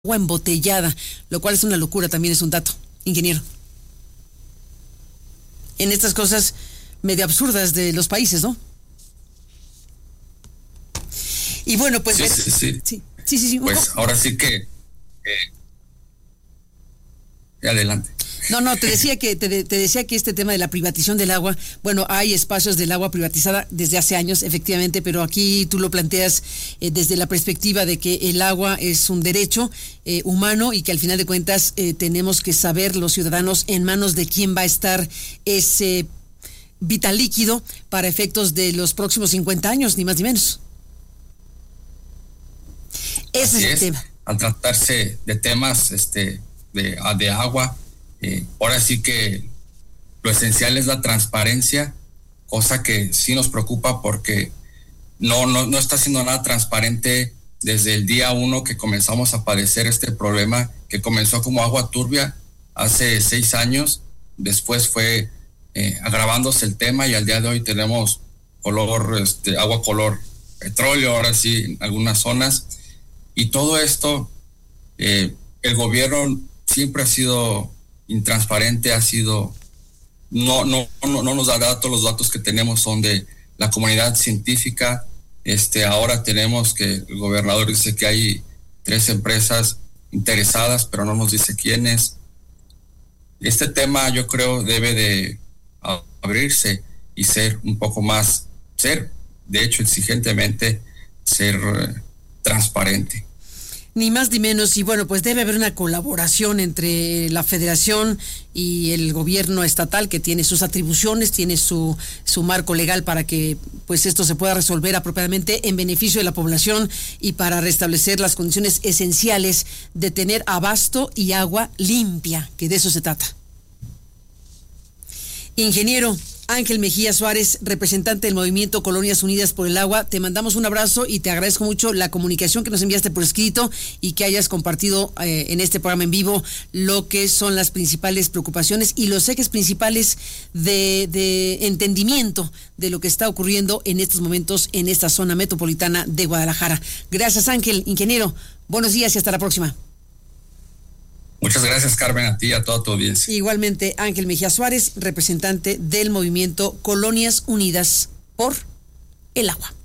agua embotellada, lo cual es una locura, también es un dato, ingeniero. En estas cosas medio absurdas de los países, ¿no? Y bueno, pues... Sí. Pues ahora sí que... adelante. No, te decía que este tema de la privatización del agua, bueno, hay espacios del agua privatizada desde hace años, efectivamente, pero aquí tú lo planteas desde la perspectiva de que el agua es un derecho humano y que al final de cuentas tenemos que saber los ciudadanos en manos de quién va a estar ese vital líquido para efectos de los próximos 50 años, ni más ni menos. Ese es el tema. Al tratarse de temas de agua, ahora sí que lo esencial es la transparencia, cosa que sí nos preocupa porque no está siendo nada transparente desde el día 1 que comenzamos a padecer este problema, que comenzó como agua turbia hace 6 años, después fue agravándose el tema y al día de hoy tenemos agua color petróleo, ahora sí en algunas zonas, y todo esto el gobierno siempre ha sido intransparente, no nos da datos, los datos que tenemos son de la comunidad científica. Ahora tenemos que el gobernador dice que hay 3 empresas interesadas, pero no nos dice quiénes. Este tema yo creo debe de abrirse y ser un poco más, de hecho exigentemente, ser transparente. Ni más ni menos, y bueno, pues debe haber una colaboración entre la federación y el gobierno estatal, que tiene sus atribuciones, tiene su marco legal para que pues esto se pueda resolver apropiadamente en beneficio de la población y para restablecer las condiciones esenciales de tener abasto y agua limpia, que de eso se trata. Ingeniero Ángel Mejía Suárez, representante del Movimiento Colonias Unidas por el Agua, te mandamos un abrazo y te agradezco mucho la comunicación que nos enviaste por escrito y que hayas compartido en este programa en vivo lo que son las principales preocupaciones y los ejes principales de entendimiento de lo que está ocurriendo en estos momentos en esta zona metropolitana de Guadalajara. Gracias, Ángel. Ingeniero, buenos días y hasta la próxima. Muchas gracias, Carmen, a ti y a toda tu audiencia. Igualmente, Ángel Mejía Suárez, representante del Movimiento Colonias Unidas por el Agua.